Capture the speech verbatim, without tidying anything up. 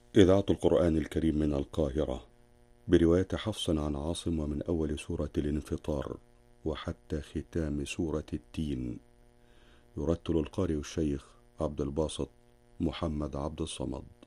إذاعة القرآن الكريم من القاهرة برواية حفص عن عاصم، ومن أول سورة الانفطار وحتى ختام سورة التين. يرتل القارئ الشيخ عبد الباسط محمد عبد الصمد.